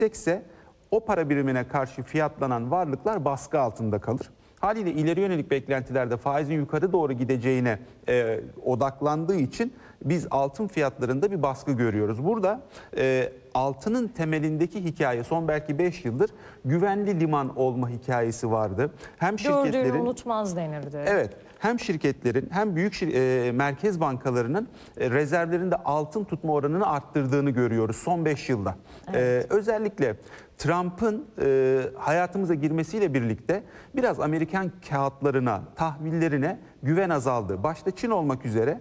yüksekse o para birimine karşı fiyatlanan varlıklar baskı altında kalır. Haliyle ileri yönelik beklentilerde faizin yukarı doğru gideceğine odaklandığı için biz altın fiyatlarında bir baskı görüyoruz. Burada altının temelindeki hikaye son belki 5 yıldır güvenli liman olma hikayesi vardı. Hem şirketlerin gördüğünü unutmaz denirdi. Evet, hem şirketlerin hem büyük merkez bankalarının rezervlerinde altın tutma oranını arttırdığını görüyoruz son 5 yılda. Evet. Özellikle Trump'ın hayatımıza girmesiyle birlikte biraz Amerikan kağıtlarına, tahvillerine güven azaldı. Başta Çin olmak üzere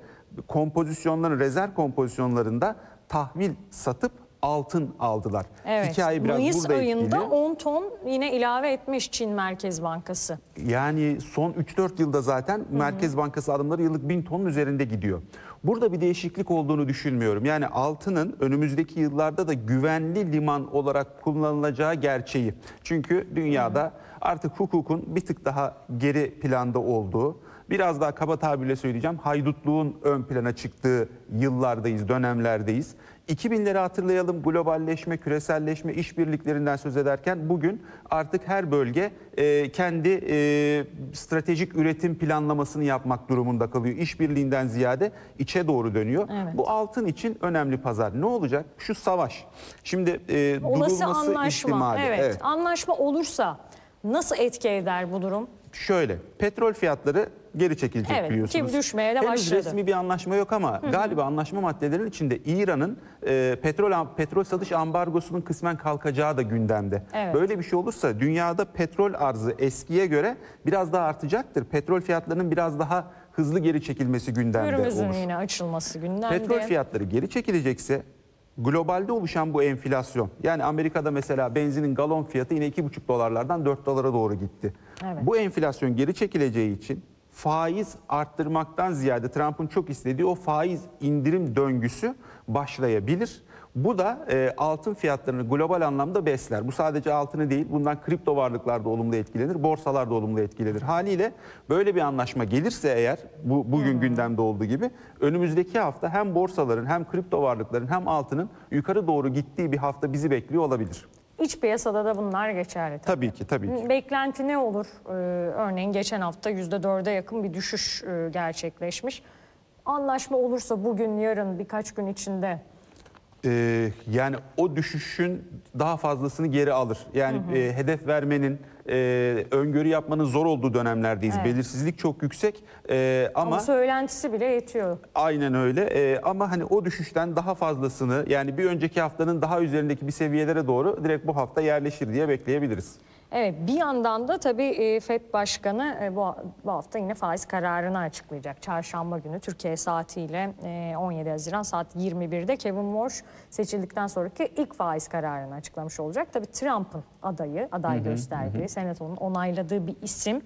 rezerv kompozisyonlarında tahvil satıp altın aldılar. Evet. Hikaye biraz Mayıs burada ayında etkili. 10 ton yine ilave etmiş Çin Merkez Bankası. Yani son 3-4 yılda zaten Merkez Bankası adımları yıllık 1000 tonun üzerinde gidiyor. Burada bir değişiklik olduğunu düşünmüyorum. Yani altının önümüzdeki yıllarda da güvenli liman olarak kullanılacağı gerçeği. Çünkü dünyada artık hukukun bir tık daha geri planda olduğu, biraz daha kaba tabirle söyleyeceğim, haydutluğun ön plana çıktığı yıllardayız, dönemlerdeyiz. 2000'leri hatırlayalım, globalleşme, küreselleşme, işbirliklerinden söz ederken bugün artık her bölge kendi stratejik üretim planlamasını yapmak durumunda kalıyor. İşbirliğinden ziyade içe doğru dönüyor. Evet. Bu altın için önemli pazar. Ne olacak? Şu savaş. Şimdi olası durulması anlaşma. ihtimali. Evet. Anlaşma olursa nasıl etki eder bu durum? Şöyle, petrol fiyatları geri çekilecek biliyorsunuz. Ki düşmeye de başladı. Henüz resmi bir anlaşma yok ama galiba anlaşma maddelerinin içinde İran'ın petrol satış ambargosunun kısmen kalkacağı da gündemde. Evet. Böyle bir şey olursa dünyada petrol arzı eskiye göre biraz daha artacaktır. Petrol fiyatlarının biraz daha hızlı geri çekilmesi gündemde Ürümüzün olur. yine açılması gündemde. Petrol fiyatları geri çekilecekse globalde oluşan bu enflasyon, yani Amerika'da mesela benzinin galon fiyatı yine 2,5 dolarlardan 4 dolara doğru gitti. Evet. Bu enflasyon geri çekileceği için faiz arttırmaktan ziyade Trump'ın çok istediği o faiz indirim döngüsü başlayabilir. Bu da altın fiyatlarını global anlamda besler. Bu sadece altını değil, bundan kripto varlıklar da olumlu etkilenir, borsalar da olumlu etkilenir. Haliyle böyle bir anlaşma gelirse eğer, bugün gündemde olduğu gibi, önümüzdeki hafta hem borsaların hem kripto varlıkların hem altının yukarı doğru gittiği bir hafta bizi bekliyor olabilir. İç piyasada da bunlar geçerli tabii. Tabii ki. Beklenti ne olur? Örneğin geçen hafta %4'e yakın bir düşüş gerçekleşmiş. Anlaşma olursa bugün, yarın, birkaç gün içinde... Yani o düşüşün daha fazlasını geri alır. Yani hedef vermenin, öngörü yapmanın zor olduğu dönemlerdeyiz. Evet. Belirsizlik çok yüksek ama söylentisi bile yetiyor. Aynen öyle ama hani o düşüşten daha fazlasını, yani bir önceki haftanın daha üzerindeki bir seviyelere doğru direkt bu hafta yerleşir diye bekleyebiliriz. Evet, bir yandan da tabii FED Başkanı bu hafta yine faiz kararını açıklayacak. Çarşamba günü Türkiye saatiyle 17 Haziran saat 21'de Kevin Warsh seçildikten sonraki ilk faiz kararını açıklamış olacak. Tabii Trump'ın aday gösterdiği, Senato'nun onayladığı bir isim.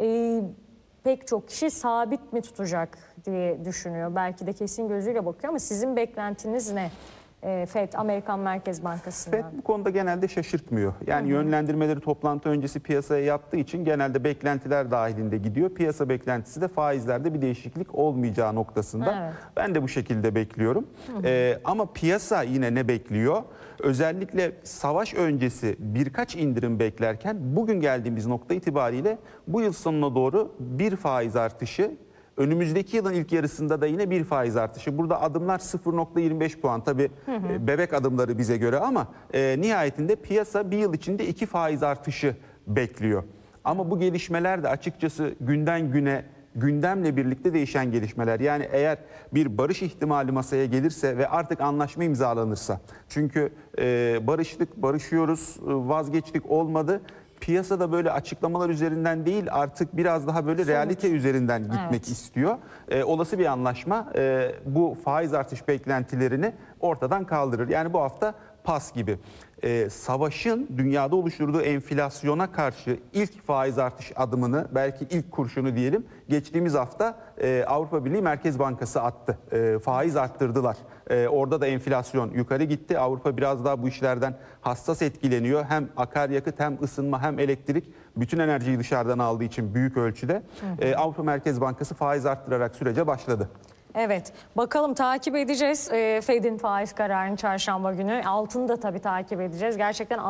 Pek çok kişi sabit mi tutacak diye düşünüyor. Belki de kesin gözüyle bakıyor ama sizin beklentiniz ne? FED, Amerikan Merkez Bankası'ndan. FED bu konuda genelde şaşırtmıyor. Yani yönlendirmeleri toplantı öncesi piyasaya yaptığı için genelde beklentiler dahilinde gidiyor. Piyasa beklentisi de faizlerde bir değişiklik olmayacağı noktasında. Evet. Ben de bu şekilde bekliyorum. Ama piyasa yine ne bekliyor? Özellikle savaş öncesi birkaç indirim beklerken bugün geldiğimiz nokta itibariyle bu yıl sonuna doğru bir faiz artışı, önümüzdeki yılın ilk yarısında da yine bir faiz artışı. Burada adımlar 0,25 puan. Tabii bebek adımları bize göre ama nihayetinde piyasa bir yıl içinde 2 faiz artışı bekliyor. Ama bu gelişmeler de açıkçası günden güne, gündemle birlikte değişen gelişmeler. Yani eğer bir barış ihtimali masaya gelirse ve artık anlaşma imzalanırsa. Çünkü barışıyoruz, vazgeçtik, olmadı. Piyasada böyle açıklamalar üzerinden değil, artık biraz daha böyle realite üzerinden gitmek istiyor. Olası bir anlaşma bu faiz artış beklentilerini ortadan kaldırır. Yani bu hafta pas gibi. Savaşın dünyada oluşturduğu enflasyona karşı ilk faiz artış adımını, belki ilk kurşunu diyelim, geçtiğimiz hafta Avrupa Birliği Merkez Bankası attı. Faiz arttırdılar. Orada da enflasyon yukarı gitti. Avrupa biraz daha bu işlerden hassas etkileniyor. Hem akaryakıt, hem ısınma, hem elektrik, bütün enerjiyi dışarıdan aldığı için büyük ölçüde. Avrupa Merkez Bankası faiz arttırarak sürece başladı. Evet, bakalım, takip edeceğiz FED'in faiz kararını çarşamba günü. Altını da tabii takip edeceğiz. Gerçekten